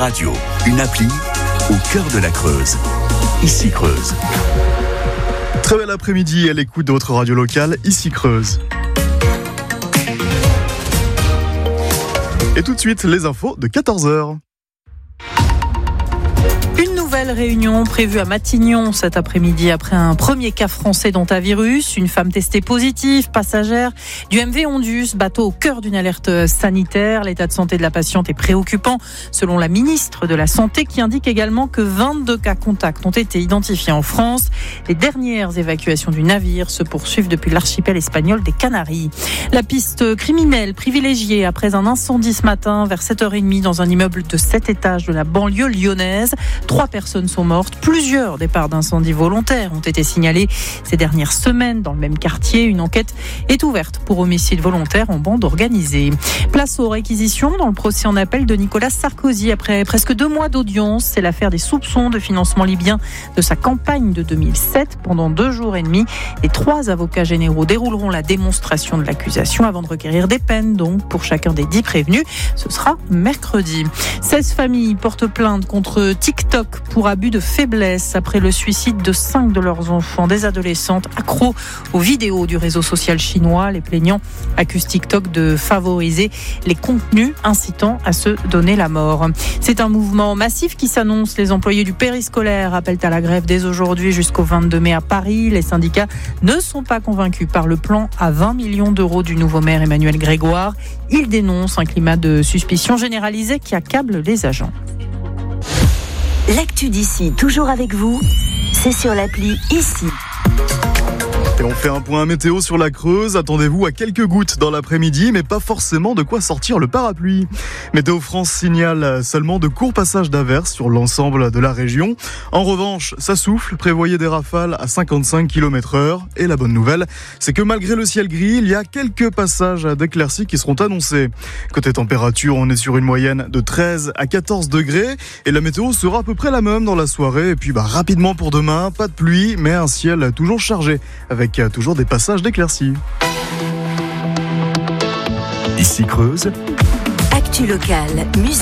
radio, une appli au cœur de la Creuse. Ici Creuse. Très bel après-midi à l'écoute de votre radio locale, ici Creuse. Et tout de suite, les infos de 14h. Une nouvelle réunion prévue à Matignon cet après-midi après un premier cas français d'hantavirus. Une femme testée positive, passagère du MV Ondus, bateau au cœur d'une alerte sanitaire. L'état de santé de la patiente est préoccupant selon la ministre de la Santé qui indique également que 22 cas contacts ont été identifiés en France. Les dernières évacuations du navire se poursuivent depuis l'archipel espagnol des Canaries. La piste criminelle privilégiée après un incendie ce matin vers 7h30 dans un immeuble de 7 étages de la banlieue lyonnaise. 3 personnes sont mortes. Plusieurs départs d'incendie volontaires ont été signalés ces dernières semaines dans le même quartier. Une enquête est ouverte pour homicide volontaire en bande organisée. Place aux réquisitions dans le procès en appel de Nicolas Sarkozy après presque 2 mois d'audience. C'est l'affaire des soupçons de financement libyen de sa campagne de 2007. Pendant 2 jours et demi, les 3 avocats généraux dérouleront la démonstration de l'accusation avant de requérir des peines donc pour chacun des 10 prévenus. Ce sera mercredi. 16 familles portent plainte contre TikTok pour abus de faiblesse après le suicide de 5 de leurs enfants, des adolescentes accros aux vidéos du réseau social chinois. Les plaignants accusent TikTok de favoriser les contenus incitant à se donner la mort. C'est un mouvement massif qui s'annonce. Les employés du périscolaire appellent à la grève dès aujourd'hui jusqu'au 22 mai à Paris. Les syndicats ne sont pas convaincus par le plan à 20 millions d'euros du nouveau maire Emmanuel Grégoire. Ils dénoncent un climat de suspicion généralisé qui accable les agents. L'actu d'ici, toujours avec vous, c'est sur l'appli Ici. Et on fait un point météo sur la Creuse. Attendez-vous à quelques gouttes dans l'après-midi, mais pas forcément de quoi sortir le parapluie. Météo France signale seulement de courts passages d'averses sur l'ensemble de la région. En revanche, ça souffle. Prévoyez des rafales à 55 km/h. Et la bonne nouvelle, c'est que malgré le ciel gris, il y a quelques passages d'éclaircies qui seront annoncés. Côté température, on est sur une moyenne de 13 à 14 degrés. Et la météo sera à peu près la même dans la soirée. Et puis rapidement pour demain, pas de pluie, mais un ciel toujours chargé, avec toujours des passages d'éclaircies. Ici Creuse. Actu locale, musique.